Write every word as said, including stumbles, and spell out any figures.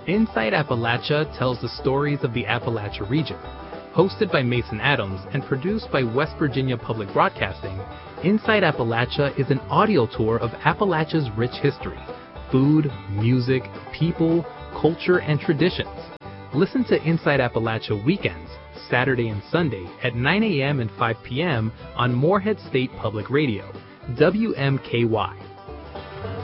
Inside Appalachia tells the stories of the Appalachia region. Hosted by Mason Adams and produced by West Virginia Public Broadcasting, Inside Appalachia is an audio tour of Appalachia's rich history, food, music, people, culture, and traditions. Listen to Inside Appalachia weekends, Saturday and Sunday at nine a m and five p m on Morehead State Public Radio, W M K Y.